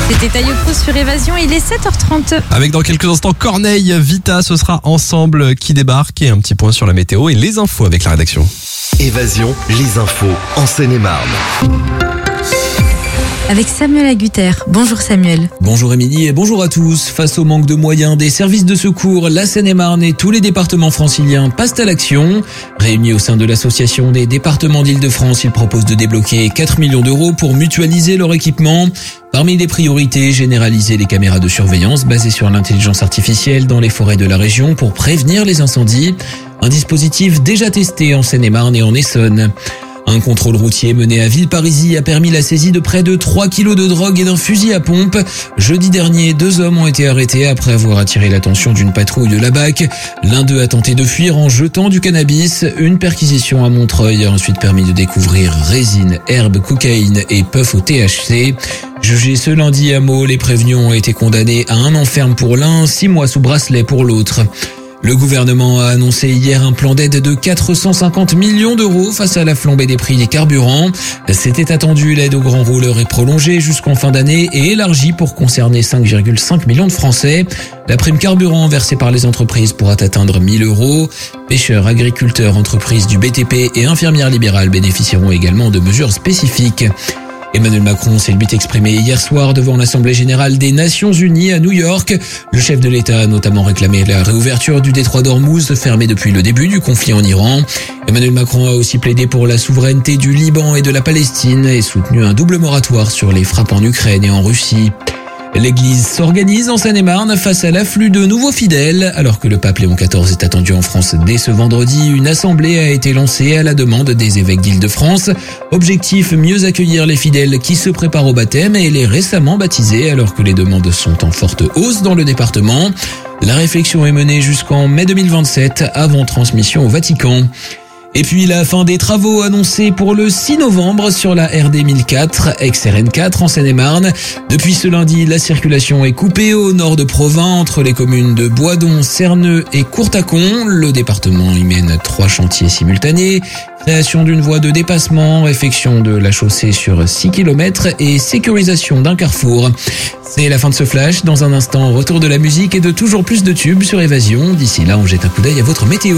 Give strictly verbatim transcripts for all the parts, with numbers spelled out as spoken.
C'était Taïo Cruz sur Évasion, il est sept heures trente. Avec dans quelques instants Corneille, Vita, ce sera Ensemble qui débarque et un petit point sur la météo et les infos avec la rédaction. Évasion, les infos en Seine-et-Marne. Avec Samuel Agutter. Bonjour Samuel. Bonjour Émilie et bonjour à tous. Face au manque de moyens des services de secours, la Seine-et-Marne et tous les départements franciliens passent à l'action. Réunis au sein de l'association des départements d'Île-de-France, ils proposent de débloquer quatre millions d'euros pour mutualiser leur équipement. Parmi les priorités, généraliser les caméras de surveillance basées sur l'intelligence artificielle dans les forêts de la région pour prévenir les incendies. Un dispositif déjà testé en Seine-et-Marne et en Essonne. Un contrôle routier mené à Villeparisis a permis la saisie de près de trois kilos de drogue et d'un fusil à pompe. Jeudi dernier, deux hommes ont été arrêtés après avoir attiré l'attention d'une patrouille de la B A C. L'un d'eux a tenté de fuir en jetant du cannabis. Une perquisition à Montreuil a ensuite permis de découvrir résine, herbe, cocaïne et puff au T H C. Jugés ce lundi à Meaux, les prévenus ont été condamnés à un an ferme pour l'un, six mois sous bracelet pour l'autre. Le gouvernement a annoncé hier un plan d'aide de quatre cent cinquante millions d'euros face à la flambée des prix des carburants. C'était attendu, l'aide aux grands rouleurs est prolongée jusqu'en fin d'année et élargie pour concerner cinq virgule cinq millions de Français. La prime carburant versée par les entreprises pourra atteindre mille euros. Pêcheurs, agriculteurs, entreprises du B T P et infirmières libérales bénéficieront également de mesures spécifiques. Emmanuel Macron s'est lui exprimé hier soir devant l'Assemblée générale des Nations Unies à New York. Le chef de l'État a notamment réclamé la réouverture du détroit d'Ormuz, fermé depuis le début du conflit en Iran. Emmanuel Macron a aussi plaidé pour la souveraineté du Liban et de la Palestine et soutenu un double moratoire sur les frappes en Ukraine et en Russie. L'église s'organise en Seine-et-Marne face à l'afflux de nouveaux fidèles. Alors que le pape Léon quatorze est attendu en France dès ce vendredi, une assemblée a été lancée à la demande des évêques d'Île-de-France. Objectif, mieux accueillir les fidèles qui se préparent au baptême et les récemment baptisés alors que les demandes sont en forte hausse dans le département. La réflexion est menée jusqu'en mai deux mille vingt-sept avant transmission au Vatican. Et puis la fin des travaux annoncés pour le six novembre sur la R D mille quatre, ex-R N quatre en Seine-et-Marne. Depuis ce lundi, la circulation est coupée au nord de Provins entre les communes de Boisdon, Cerneux et Courtacon. Le département y mène trois chantiers simultanés. Création d'une voie de dépassement, réfection de la chaussée sur six kilomètres et sécurisation d'un carrefour. C'est la fin de ce flash. Dans un instant, retour de la musique et de toujours plus de tubes sur Évasion. D'ici là, on jette un coup d'œil à votre météo.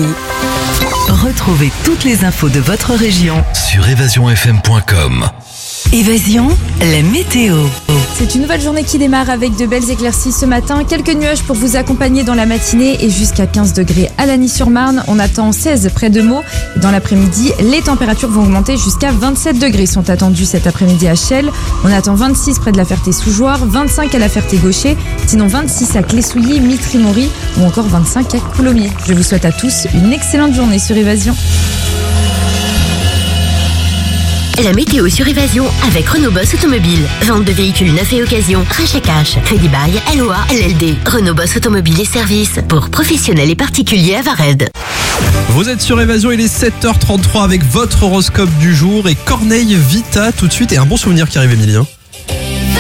Retrouvez toutes les infos de votre région Sur évasion f m point com. Évasion, la météo. C'est une nouvelle journée qui démarre avec de belles éclaircies ce matin. Quelques nuages pour vous accompagner dans la matinée et jusqu'à quinze degrés à Lagny-sur-Marne. On attend seize près de Meaux. Dans l'après-midi, les températures vont augmenter jusqu'à vingt-sept degrés sont attendus cet après-midi à Chelles. On attend vingt-six près de la Ferté-sous-Jouarre, vingt-cinq à la Ferté-Gaucher, sinon vingt-six à Clé-Souilly, Mitry-Mory ou encore vingt-cinq à Coulommiers. Je vous souhaite à tous une excellente journée sur Évasion. La météo sur Évasion avec Renault Boss Automobile. Vente de véhicules neufs et occasion, rachat cash, crédit bail, L O A, L L D. Renault Boss Automobile et services pour professionnels et particuliers à Vared. Vous êtes sur Évasion, il est sept heures trente-trois avec votre horoscope du jour et Corneille, Vita tout de suite et un bon souvenir qui arrive Émilie.